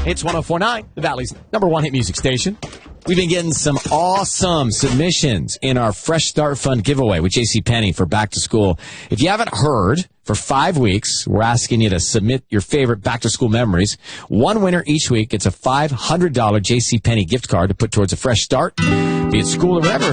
It's 104.9, the Valley's number one hit music station. We've been getting some awesome submissions in our Fresh Start Fund giveaway with JCPenney for back to school. If you haven't heard, for 5 weeks, we're asking you to submit your favorite back to school memories. One winner each week gets a $500 JCPenney gift card to put towards a fresh start, be it school or whatever.